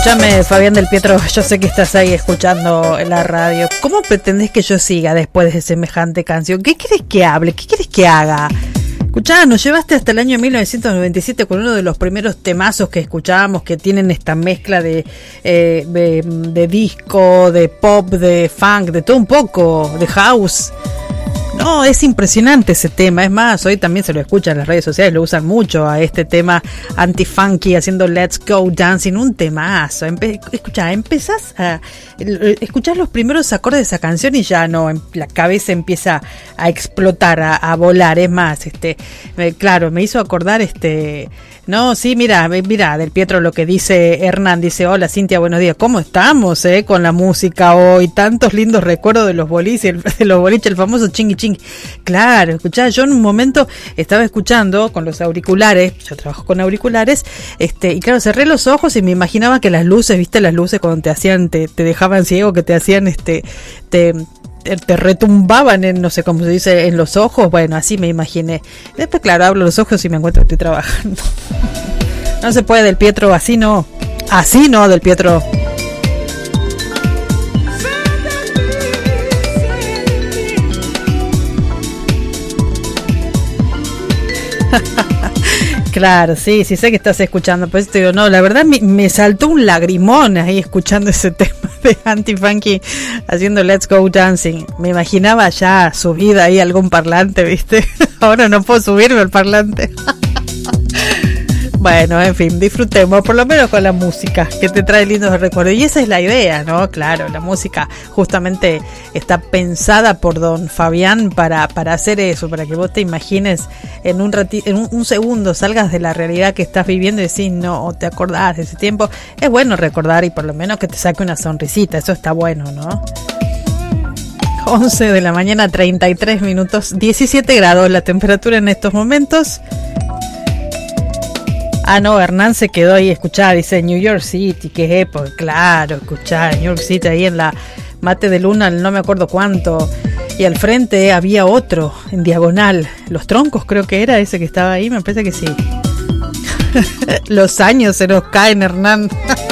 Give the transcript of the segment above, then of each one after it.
Escúchame, Fabián del Pietro, yo sé que estás ahí escuchando en la radio. ¿Cómo pretendés que yo siga después de semejante canción? ¿Qué querés que hable? ¿Qué querés que haga? Escuchá, nos llevaste hasta el año 1997 con uno de los primeros temazos que escuchábamos, que tienen esta mezcla de disco, de pop, de funk, de todo un poco, de house. No, es impresionante ese tema. Es más, hoy también se lo escucha en las redes sociales, lo usan mucho a este tema anti-funky, haciendo Let's Go Dancing, un temazo. Escuchá, empezás a escuchar los primeros acordes de esa canción y ya no, la cabeza empieza a explotar, a volar. Es más, claro, me hizo acordar no, sí, mira, del Pietro lo que dice Hernán, dice: hola Cintia, buenos días, ¿cómo estamos con la música hoy? Tantos lindos recuerdos de los boliches, el famoso chingui chingui. Claro, escuchá, yo en un momento estaba escuchando con los auriculares, yo trabajo con auriculares, y claro, cerré los ojos y me imaginaba que las luces, ¿viste? Las luces cuando te hacían, te dejaban ciego, que te hacían, te retumbaban en, no sé cómo se dice, en los ojos. Bueno, así me imaginé. Después, claro, abro los ojos y me encuentro que estoy trabajando. No se puede, del Pietro, así no, del Pietro. Claro, sí, sé que estás escuchando, pero te digo, no, la verdad me saltó un lagrimón ahí escuchando ese tema de Anti-Funky haciendo Let's Go Dancing. Me imaginaba ya subida ahí algún parlante, ¿viste? Ahora no puedo subirme al parlante. Bueno, en fin, disfrutemos por lo menos con la música que te trae lindos recuerdos. Y esa es la idea, ¿no? Claro, la música justamente está pensada por don Fabián para hacer eso, para que vos te imagines en un segundo, salgas de la realidad que estás viviendo y decís, no, te acordás de ese tiempo. Es bueno recordar y por lo menos que te saque una sonrisita, eso está bueno, ¿no? 11 de la mañana, 33 minutos, 17 grados la temperatura en estos momentos. Ah, no, Hernán se quedó ahí, escuchá, dice New York City, qué época, claro, escuchá, New York City, ahí en la Mate de Luna, no me acuerdo cuánto, y al frente había otro, en diagonal, Los Troncos creo que era ese que estaba ahí, me parece que sí. Los años se nos caen, Hernán.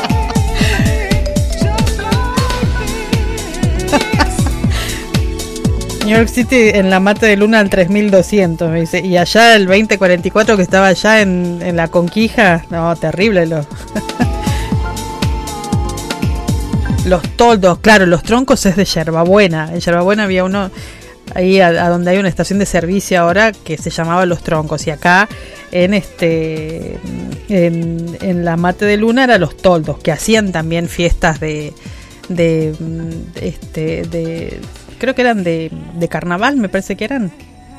New York City en la Mate de Luna al 3200, me dice. Y allá el 2044 que estaba allá en la Conquija, no, terrible. Los toldos, claro, Los Troncos es de Yerbabuena. En Yerbabuena había uno ahí a donde hay una estación de servicio ahora que se llamaba Los Troncos. Y acá en la Mate de Luna era Los Toldos, que hacían también fiestas de creo que eran de carnaval, me parece que eran.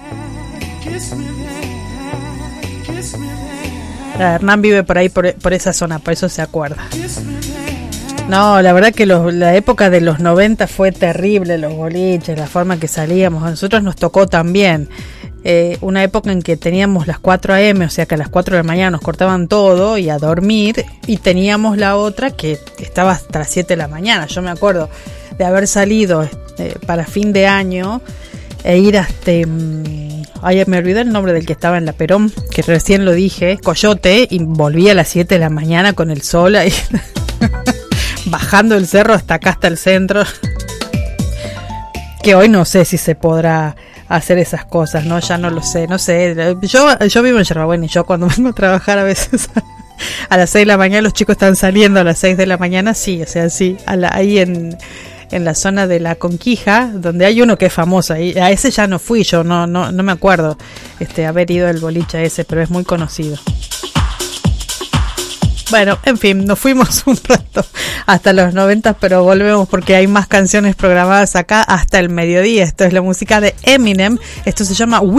Hernán vive por ahí, por esa zona, por eso se acuerda. No, la verdad que la época de los 90 fue terrible, los boliches, la forma que salíamos. A nosotros nos tocó también una época en que teníamos las 4 a.m., o sea que a las 4 de la mañana nos cortaban todo y a dormir, y teníamos la otra que estaba hasta las 7 de la mañana. Yo me acuerdo de haber salido para fin de año e ir hasta... me olvidé el nombre del que estaba en la Perón, que recién lo dije, Coyote, y volví a las 7 de la mañana con el sol ahí, bajando el cerro hasta acá, hasta el centro. Que hoy no sé si se podrá hacer esas cosas, ¿no? Ya no lo sé, no sé. Yo vivo en Yerbabuena y yo cuando vengo a trabajar a veces a las 6 de la mañana, los chicos están saliendo a las 6 de la mañana, sí, o sea, sí, ahí en la zona de la Conquija, donde hay uno que es famoso, y a ese ya no fui yo, no me acuerdo haber ido al boliche ese, pero es muy conocido. Bueno, en fin, nos fuimos un rato hasta los 90, pero volvemos porque hay más canciones programadas acá hasta el mediodía. Esto es la música de Eminem, esto se llama